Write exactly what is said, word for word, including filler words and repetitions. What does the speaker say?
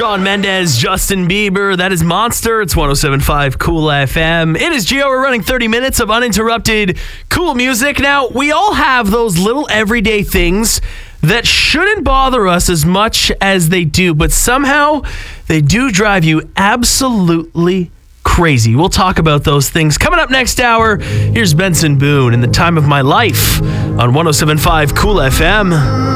Shawn Mendes, Justin Bieber, that is Monster. It's one oh seven point five Cool F M. It is Gio. We're running thirty minutes of uninterrupted cool music. Now, we all have those little everyday things that shouldn't bother us as much as they do, but somehow they do drive you absolutely crazy. We'll talk about those things coming up next hour. Here's Benson Boone in The Time of My Life on one oh seven point five Cool F M.